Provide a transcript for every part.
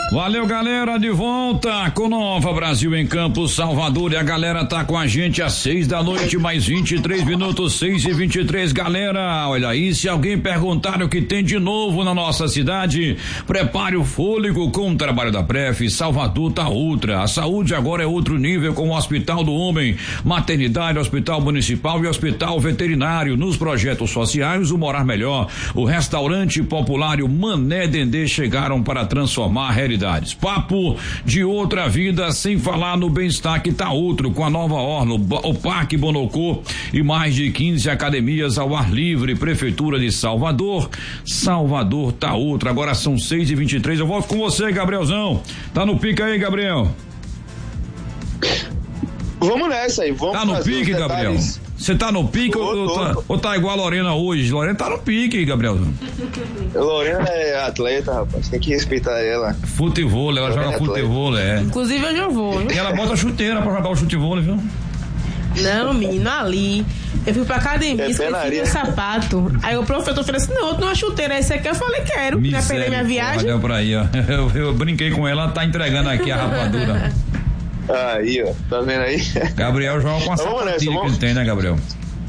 Valeu, galera, de volta com Nova Brasil em Campos, Salvador, e a galera tá com a gente às 6 da noite, mais 23 minutos, 6:23, galera. Olha aí, se alguém perguntar o que tem de novo na nossa cidade, prepare o fôlego com o trabalho da Pref. Salvador tá outra, a saúde agora é outro nível, com o Hospital do Homem, maternidade, hospital municipal e hospital veterinário. Nos projetos sociais, o Morar Melhor, o restaurante popular e o Mané Dendê chegaram para transformar a realidade. Papo de outra vida, sem falar no bem-estar que tá outro, com a nova orla, o Parque Bonocô e mais de 15 academias ao ar livre. Prefeitura de Salvador tá outro. Agora são 6:23. Eu volto com você, Gabrielzão. Tá no pique aí, Gabriel? Vamos nessa aí, vamos. Tá no pique, Gabriel? Você tá no pique ou tá igual a Lorena hoje? Lorena tá no pique, Gabriel. Lorena é atleta, rapaz, tem que respeitar ela. Futevôlei, ela joga futevôlei, Inclusive hoje eu vou. E ela bota chuteira pra jogar o futevôlei, viu? Não, menino, ali. Eu fui pra academia, esqueci o sapato. Aí o professor falou assim: não, não é chuteira, esse aqui. Eu falei: quero, já perder minha viagem. Olha pra aí, ó. Eu brinquei com ela tá entregando aqui a rapadura. Aí, ó, tá vendo aí? Gabriel joga com a sapatilha que ele tem, né, Gabriel?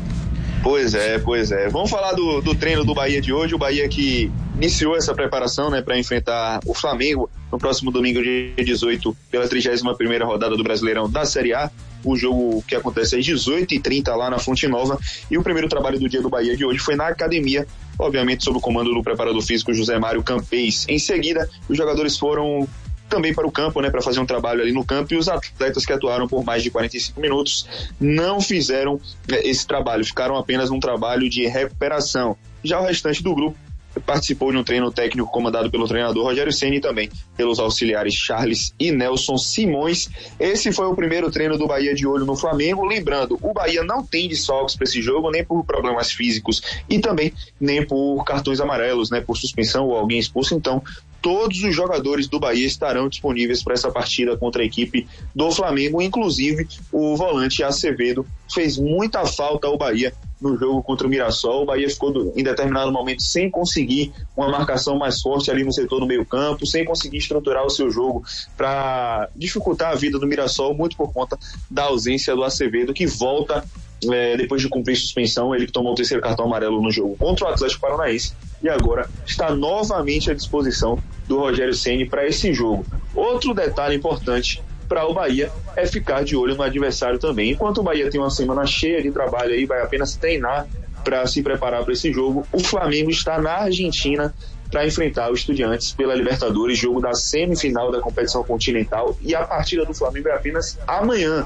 Pois é. Vamos falar do treino do Bahia de hoje. O Bahia que iniciou essa preparação, né, para enfrentar o Flamengo no próximo domingo, dia 18, pela 31ª rodada do Brasileirão da Série A. O jogo que acontece às 18h30 lá na Fonte Nova. E o primeiro trabalho do dia do Bahia de hoje foi na academia, obviamente sob o comando do preparador físico José Mário Campês. Em seguida, os jogadores foram também para o campo, né, para fazer um trabalho ali no campo, e os atletas que atuaram por mais de 45 minutos não fizeram esse trabalho, ficaram apenas num trabalho de recuperação. Já o restante do grupo participou de um treino técnico comandado pelo treinador Rogério Ceni e também pelos auxiliares Charles e Nelson Simões. Esse foi o primeiro treino do Bahia de olho no Flamengo. Lembrando, o Bahia não tem desfalques para esse jogo, nem por problemas físicos e também nem por cartões amarelos, né, por suspensão ou alguém expulso. Então, todos os jogadores do Bahia estarão disponíveis para essa partida contra a equipe do Flamengo, inclusive o volante Acevedo. Fez muita falta ao Bahia no jogo contra o Mirassol. O Bahia ficou em determinado momento sem conseguir uma marcação mais forte ali no setor do meio campo, sem conseguir estruturar o seu jogo para dificultar a vida do Mirassol, muito por conta da ausência do Acevedo, que volta depois de cumprir suspensão. Ele que tomou o terceiro cartão amarelo no jogo contra o Atlético Paranaense e agora está novamente à disposição do Rogério Ceni para esse jogo. Outro detalhe importante para o Bahia é ficar de olho no adversário também. Enquanto o Bahia tem uma semana cheia de trabalho aí, vai apenas treinar para se preparar para esse jogo, o Flamengo está na Argentina para enfrentar os Estudiantes pela Libertadores, jogo da semifinal da competição continental, e a partida do Flamengo é apenas amanhã.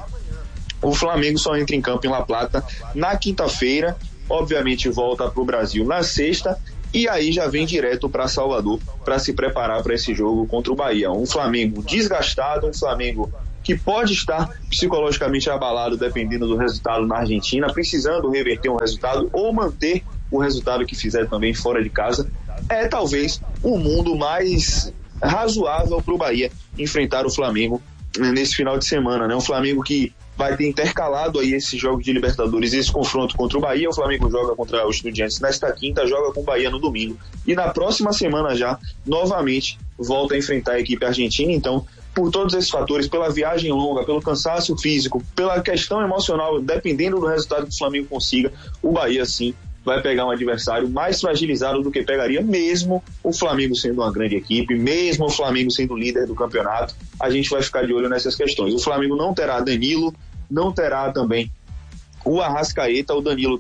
O Flamengo só entra em campo em La Plata na quinta-feira, obviamente volta para o Brasil na sexta, e aí já vem direto para Salvador para se preparar para esse jogo contra o Bahia. Um Flamengo desgastado, um Flamengo que pode estar psicologicamente abalado dependendo do resultado na Argentina, precisando reverter um resultado ou manter o resultado que fizer também fora de casa. É talvez o mundo mais razoável para o Bahia enfrentar o Flamengo nesse final de semana, né? Um Flamengo que vai ter intercalado aí esse jogo de Libertadores, esse confronto contra o Bahia. O Flamengo joga contra os Estudiantes nesta quinta, joga com o Bahia no domingo, e na próxima semana já, novamente, volta a enfrentar a equipe argentina. Então, por todos esses fatores, pela viagem longa, pelo cansaço físico, pela questão emocional, dependendo do resultado que o Flamengo consiga, o Bahia sim vai pegar um adversário mais fragilizado do que pegaria mesmo o Flamengo sendo uma grande equipe, mesmo o Flamengo sendo líder do campeonato. A gente vai ficar de olho nessas questões. O Flamengo não terá Danilo, não terá também o Arrascaeta. O Danilo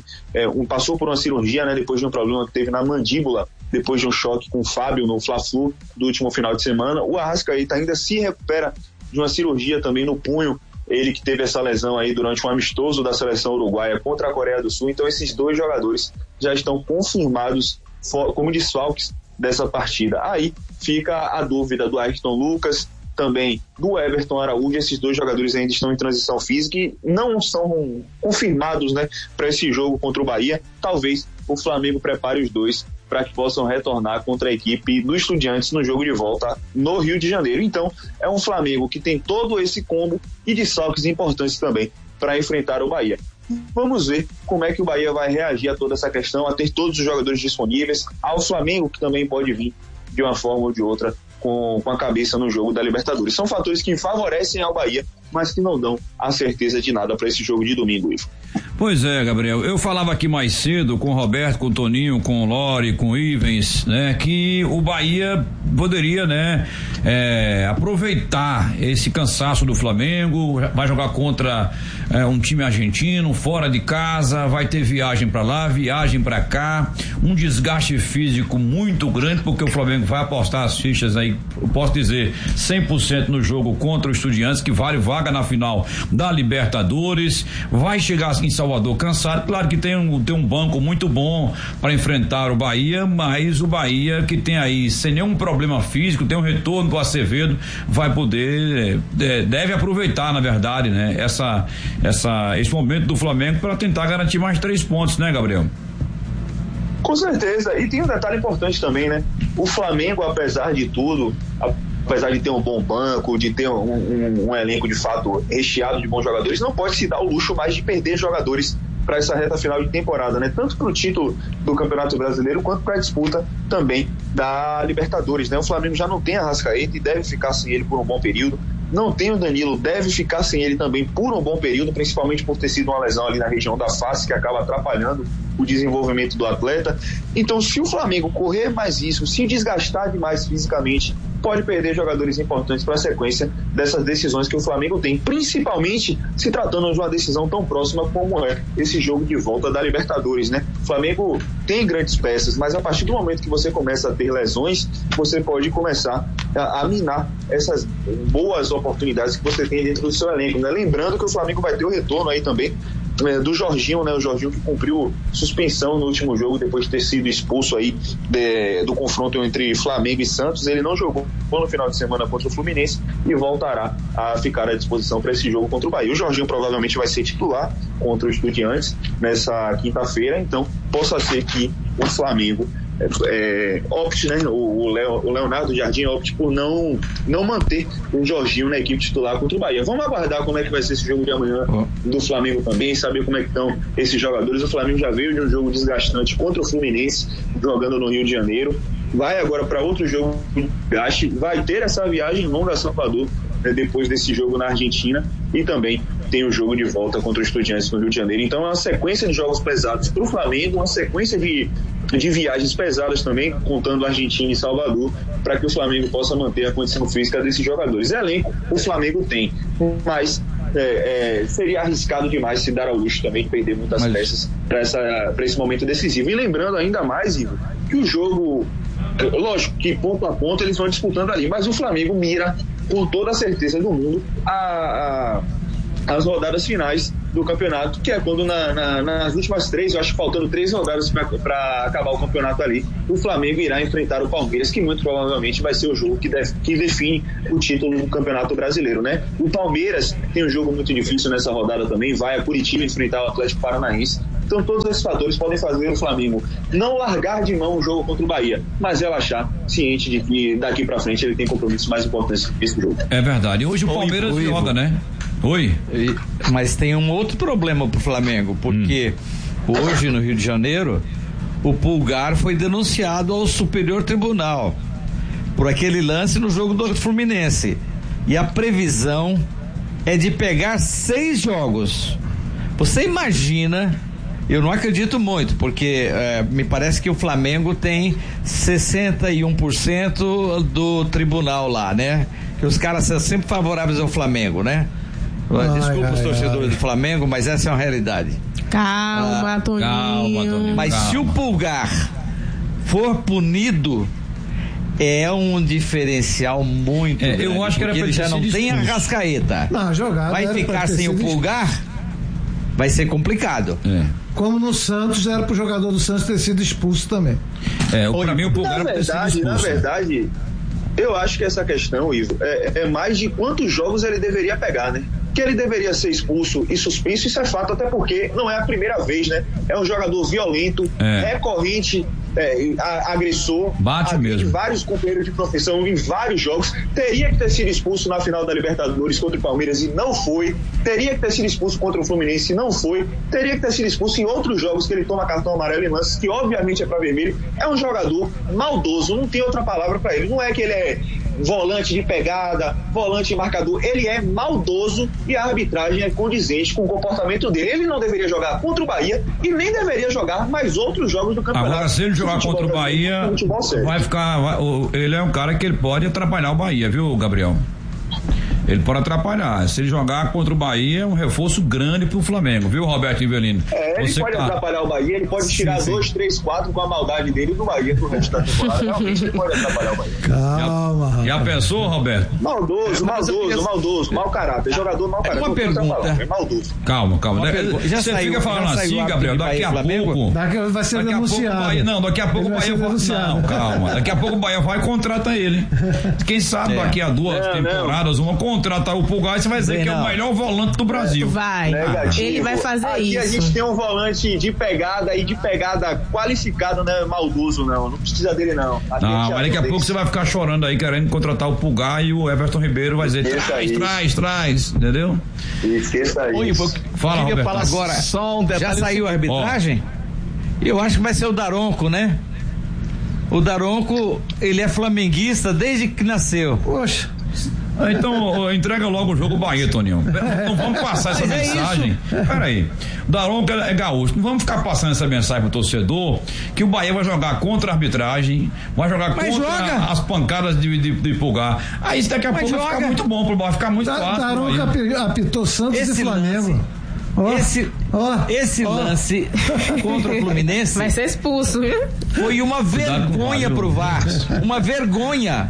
passou por uma cirurgia, né, depois de um problema que teve na mandíbula, depois de um choque com o Fábio no Fla-Flu do último final de semana. O Arrascaeta ainda se recupera de uma cirurgia também no punho, ele que teve essa lesão aí durante um amistoso da seleção uruguaia contra a Coreia do Sul. Então esses dois jogadores já estão confirmados como desfalques dessa partida. Aí fica a dúvida do Ayrton Lucas, também do Everton Araújo. Esses dois jogadores ainda estão em transição física e não são confirmados, né, para esse jogo contra o Bahia. Talvez o Flamengo prepare os dois para que possam retornar contra a equipe do Estudiantes no jogo de volta no Rio de Janeiro. Então, é um Flamengo que tem todo esse combo e desfalques importantes também para enfrentar o Bahia. Vamos ver como é que o Bahia vai reagir a toda essa questão, a ter todos os jogadores disponíveis, ao Flamengo que também pode vir de uma forma ou de outra com a cabeça no jogo da Libertadores. São fatores que favorecem ao Bahia, mas que não dão a certeza de nada para esse jogo de domingo, Ivo. Pois é, Gabriel, eu falava aqui mais cedo com o Roberto, com o Toninho, com o Lori, com o Ivens, né, que o Bahia poderia, né, aproveitar esse cansaço do Flamengo, vai jogar contra um time argentino, fora de casa, vai ter viagem para lá, viagem para cá, um desgaste físico muito grande, porque o Flamengo vai apostar as fichas aí, eu posso dizer, 100% no jogo contra o Estudiantes, que vale vaga na final da Libertadores, vai chegar em Salvador cansado, claro que tem um banco muito bom para enfrentar o Bahia, mas o Bahia que tem aí, sem nenhum problema físico, tem um retorno do Acevedo, vai poder, deve aproveitar, na verdade, né, esse momento do Flamengo para tentar garantir mais 3 pontos, né, Gabriel? Com certeza, e tem um detalhe importante também, né, o Flamengo, apesar de tudo, apesar de ter um bom banco, de ter um elenco de fato recheado de bons jogadores, não pode se dar o luxo mais de perder jogadores para essa reta final de temporada, né? Tanto para o título do Campeonato Brasileiro quanto para a disputa também da Libertadores, né? O Flamengo já não tem Arrascaeta e deve ficar sem ele por um bom período. Não tem o Danilo, deve ficar sem ele também por um bom período, principalmente por ter sido uma lesão ali na região da face que acaba atrapalhando o desenvolvimento do atleta. Então, se o Flamengo correr mais risco, se desgastar demais fisicamente, pode perder jogadores importantes para a sequência dessas decisões que o Flamengo tem, principalmente se tratando de uma decisão tão próxima como é esse jogo de volta da Libertadores, né? O Flamengo tem grandes peças, mas a partir do momento que você começa a ter lesões, você pode começar a minar essas boas oportunidades que você tem dentro do seu elenco, né? Lembrando que o Flamengo vai ter o retorno aí também do Jorginho, né? O Jorginho que cumpriu suspensão no último jogo depois de ter sido expulso aí do confronto entre Flamengo e Santos. Ele não jogou no final de semana contra o Fluminense e voltará a ficar à disposição para esse jogo contra o Bahia. O Jorginho provavelmente vai ser titular contra o Estudiantes nessa quinta-feira, então possa ser que o Flamengo opte, né, o Leonardo Jardim opte por não manter o Jorginho na equipe titular contra o Bahia. Vamos aguardar como é que vai ser esse jogo de amanhã do Flamengo também, saber como é que estão esses jogadores. O Flamengo já veio de um jogo desgastante contra o Fluminense, jogando no Rio de Janeiro, vai agora para outro jogo de desgaste, vai ter essa viagem longa a Salvador, né, depois desse jogo na Argentina, e também tem o jogo de volta contra o Estudiantes no Rio de Janeiro. Então é uma sequência de jogos pesados para o Flamengo, uma sequência de viagens pesadas também, contando Argentina e Salvador, para que o Flamengo possa manter a condição física desses jogadores. Elenco o Flamengo tem, mas seria arriscado demais se dar ao luxo também de perder muitas peças para esse momento decisivo. E lembrando ainda mais, Ivo, que o jogo, lógico que ponto a ponto eles vão disputando ali, mas o Flamengo mira com toda a certeza do mundo as rodadas finais do campeonato, que é quando nas últimas 3, eu acho que faltando 3 rodadas para acabar o campeonato ali, o Flamengo irá enfrentar o Palmeiras, que muito provavelmente vai ser o jogo que define o título do Campeonato Brasileiro, né? O Palmeiras tem um jogo muito difícil nessa rodada também, vai a Curitiba enfrentar o Atlético Paranaense. Então todos esses fatores podem fazer o Flamengo não largar de mão o jogo contra o Bahia, mas relaxar, ciente de que daqui para frente ele tem compromissos mais importantes que esse jogo. É verdade. Hoje o Palmeiras joga, né? Oi. Mas tem um outro problema pro Flamengo, porque hoje no Rio de Janeiro o Pulgar foi denunciado ao Superior Tribunal por aquele lance no jogo do Fluminense, e a previsão é de pegar 6 jogos. Você imagina? Eu não acredito muito, porque me parece que o Flamengo tem 61% do tribunal lá, né? Que os caras são sempre favoráveis ao Flamengo, né? Desculpa os torcedores do Flamengo, mas essa é uma realidade. Calma, Toninho. Mas se o Pulgar for punido, é um diferencial muito grande. Eu acho que era pra ele já não tem Arrascaeta. Vai ficar sem o Pulgar? Vai ser complicado. Como no Santos, era pro jogador do Santos ter sido expulso também. Pra mim o Pulgar era pra ter sido expulso. Na verdade, eu acho que essa questão, Ivo, é mais de quantos jogos ele deveria pegar, né? Que ele deveria ser expulso e suspenso, isso é fato, até porque não é a primeira vez, né? É um jogador violento, recorrente, agressor, bate mesmo. Vários companheiros de profissão em vários jogos. Teria que ter sido expulso na final da Libertadores contra o Palmeiras e não foi. Teria que ter sido expulso contra o Fluminense e não foi. Teria que ter sido expulso em outros jogos que ele toma cartão amarelo em lances que obviamente é para vermelho. É um jogador maldoso, não tem outra palavra para ele. Não é que ele volante de pegada, volante marcador, ele é maldoso e a arbitragem é condizente com o comportamento dele. Ele não deveria jogar contra o Bahia e nem deveria jogar mais outros jogos do campeonato. Agora, se ele jogar contra o Bahia, ele é um cara que ele pode atrapalhar o Bahia, viu, Gabriel? Ele pode atrapalhar. Se ele jogar contra o Bahia, é um reforço grande pro Flamengo, viu, Roberto Rivelino? Ele pode atrapalhar o Bahia, ele pode tirar 2, 3, 4 com a maldade dele do Bahia pro resto da temporada. Realmente ele pode atrapalhar o Bahia. Calma. Já pensou, Roberto? Maldoso, mau caráter. Jogador mau caráter. Uma pergunta. É maldoso. Calma. Você fica falando assim, Gabriel, daqui a pouco. Vai ser denunciado. Daqui a pouco o Bahia vai. Não, calma. Daqui a pouco o Bahia vai e contrata ele. Quem sabe daqui a 2 temporadas, uma contratar o Pulgar e você vai dizer que é o melhor volante do Brasil. Vai. Negativo. Ele vai fazer aqui isso. A gente tem um volante de pegada e de pegada qualificado, né? Maldoso, não precisa dele, não. Não, mas daqui a pouco você vai ficar chorando aí, querendo contratar o Pulgar e o Everton Ribeiro vai dizer traz, entendeu? Esqueça isso. Fala, Roberto. Falar agora, só um detalhe. Já saiu a arbitragem? Eu acho que vai ser o Daronco, né? O Daronco, ele é flamenguista desde que nasceu. Poxa. Então, entrega logo o jogo Bahia, Toninho. Não vamos passar essa mensagem. Peraí. O Daronco é gaúcho. Não vamos ficar passando essa mensagem pro torcedor que o Bahia vai jogar contra a arbitragem, vai jogar contra as pancadas de Pulgar. Aí daqui a pouco vai ficar muito bom pro Bahia, vai ficar muito fácil. Daronco apitou Santos e Flamengo. Esse lance contra o Fluminense vai ser expulso, viu? Foi uma vergonha pro VAR. Uma vergonha.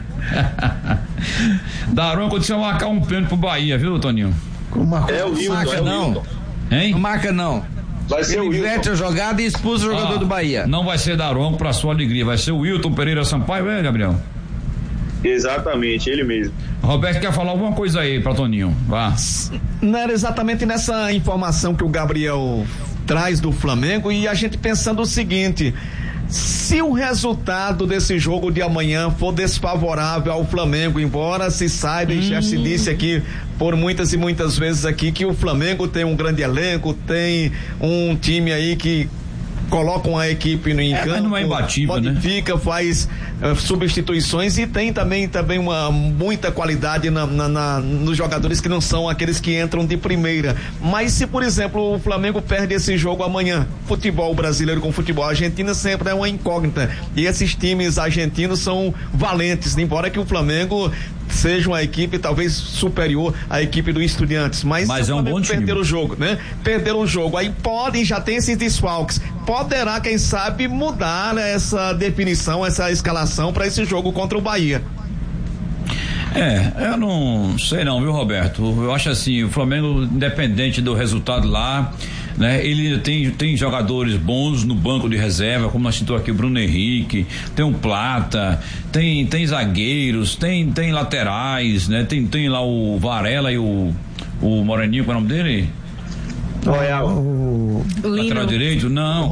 Daronco deixa eu marcar um pênalti pro Bahia, viu, Toninho? É o Wilton, não. Hein? Não marca não. Vai ser o Wilton. Inverte a jogada e expulsa o jogador do Bahia. Não vai ser Daronco, pra sua alegria, vai ser o Wilton Pereira Sampaio, Gabriel? Exatamente, ele mesmo. Roberto quer falar alguma coisa aí pra Toninho, vá. Não era exatamente nessa informação que o Gabriel traz do Flamengo, e a gente pensando o seguinte: se o resultado desse jogo de amanhã for desfavorável ao Flamengo, embora se saiba e já se disse aqui por muitas e muitas vezes aqui que o Flamengo tem um grande elenco, tem um time aí que colocam a equipe no campo, mas não é imbatível, modifica, né? Faz substituições e tem também muita qualidade nos jogadores que não são aqueles que entram de primeira. Mas se, por exemplo, o Flamengo perde esse jogo amanhã, futebol brasileiro com futebol argentino sempre é uma incógnita, e esses times argentinos são valentes, embora que o Flamengo seja uma equipe talvez superior à equipe do Estudiantes, mas é um bom time. Perder o jogo, né? Perder o jogo, aí já tem esses desfalques, poderá, quem sabe, mudar essa definição, essa escalação para esse jogo contra o Bahia. Eu não sei não, viu, Roberto? Eu acho assim, o Flamengo, independente do resultado lá, né? Ele tem jogadores bons no banco de reserva, como nós citou aqui o Bruno Henrique, tem o Plata, tem zagueiros, tem laterais, né? Tem lá o Varela e o Moreninho, qual é o nome dele? O lateral direito? Não.